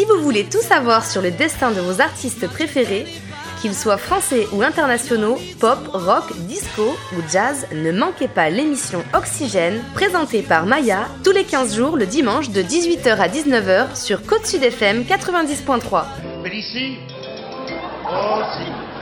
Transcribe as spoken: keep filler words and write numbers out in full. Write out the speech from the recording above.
Si vous voulez tout savoir sur le destin de vos artistes préférés, qu'ils soient français ou internationaux, pop, rock, disco ou jazz, ne manquez pas l'émission Oxygène, présentée par Maya, tous les quinze jours le dimanche de dix-huit heures à dix-neuf heures sur Côte Sud F M quatre-vingt-dix point trois. Félicie. Oh si.